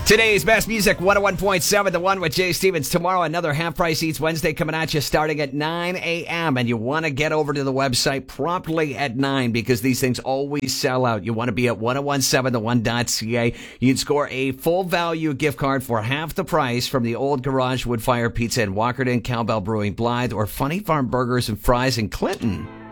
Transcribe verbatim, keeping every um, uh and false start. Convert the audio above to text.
Today's best music, one oh one point seven, The One with Jay Stevens. Tomorrow, another Half Price Eats Wednesday coming at you starting at nine a.m. And you want to get over to the website promptly at nine because these things always sell out. You want to be at ten seventeen the one dot c a. You'd score a full value gift card for half the price from the Old Garage Wood Fire Pizza in Walkerton, Cowbell Brewing Blythe, or Funny Farm Burgers and Fries in Clinton.